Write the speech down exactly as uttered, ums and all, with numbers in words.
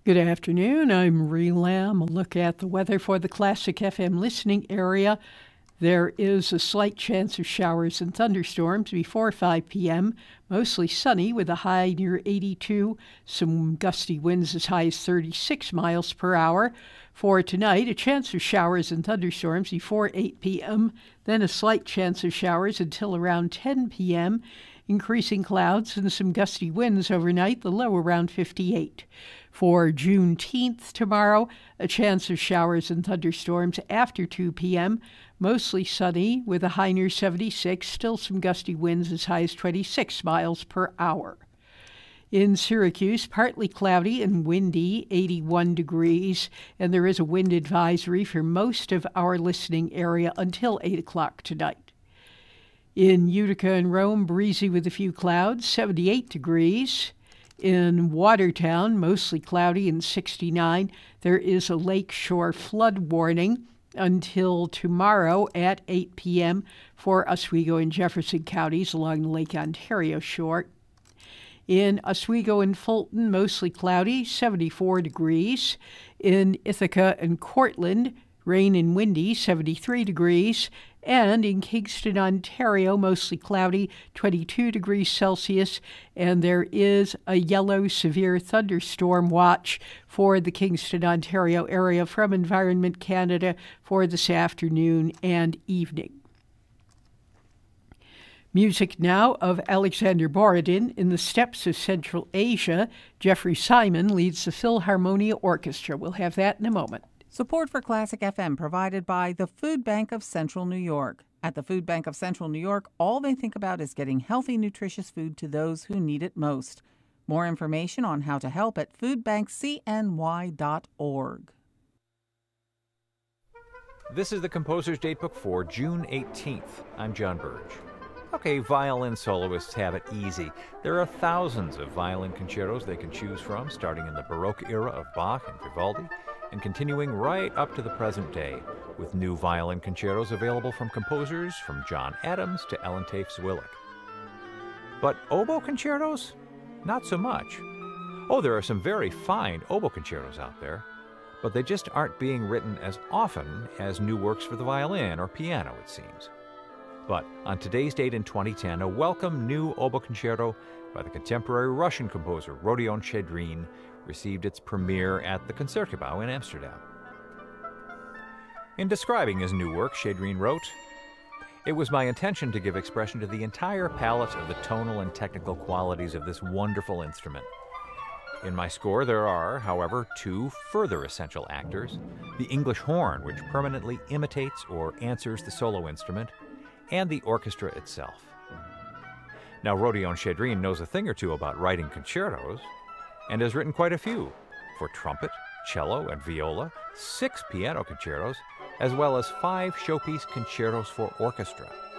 Good afternoon. I'm Ree Lamb. A look at the weather for the Classic F M listening area. There is a slight chance of showers and thunderstorms before five p.m. Mostly sunny with a high near eighty-two. Some gusty winds as high as thirty-six miles per hour. For tonight, a chance of showers and thunderstorms before eight p.m. Then a slight chance of showers until around ten p.m. Increasing clouds and some gusty winds overnight, the low around fifty-eight. For Juneteenth tomorrow, a chance of showers and thunderstorms after two p.m., mostly sunny with a high near seventy-six, still some gusty winds as high as twenty-six miles per hour. In Syracuse, partly cloudy and windy, eighty-one degrees, and there is a wind advisory for most of our listening area until eight o'clock tonight. In Utica and Rome, breezy with a few clouds, seventy-eight degrees. In Watertown, mostly cloudy and sixty-nine. There is a lakeshore flood warning until tomorrow at eight p.m. for Oswego and Jefferson counties along the Lake Ontario shore. In Oswego and Fulton, mostly cloudy, seventy-four degrees. In Ithaca and Cortland, rain and windy, seventy-three degrees. And in Kingston, Ontario, mostly cloudy, twenty-two degrees Celsius. And there is a yellow severe thunderstorm watch for the Kingston, Ontario area from Environment Canada for this afternoon and evening. Music now of Alexander Borodin in the steppes of Central Asia. Jeffrey Simon leads the Philharmonia Orchestra. We'll have that in a moment. Support for Classic F M provided by the Food Bank of Central New York. At the Food Bank of Central New York, all they think about is getting healthy, nutritious food to those who need it most. More information on how to help at food bank c n y dot org. This is the Composer's Datebook for June eighteenth. I'm John Burge. Okay, violin soloists have it easy. There are thousands of violin concertos they can choose from, starting in the Baroque era of Bach and Vivaldi, and continuing right up to the present day, with new violin concertos available from composers from John Adams to Ellen Tafe-Zwillig. But oboe concertos? Not so much. Oh, there are some very fine oboe concertos out there, but they just aren't being written as often as new works for the violin or piano, it seems. But on today's date in twenty ten, a welcome new oboe concerto by the contemporary Russian composer Rodion Chedrin received its premiere at the Concertgebouw in Amsterdam. In describing his new work, Chedrin wrote, "It was my intention to give expression to the entire palette of the tonal and technical qualities of this wonderful instrument. In my score there are, however, two further essential actors, the English horn, which permanently imitates or answers the solo instrument, and the orchestra itself." Now, Rodion Chedrin knows a thing or two about writing concertos, and has written quite a few for trumpet, cello, and viola, six piano concertos, as well as five showpiece concertos for orchestra.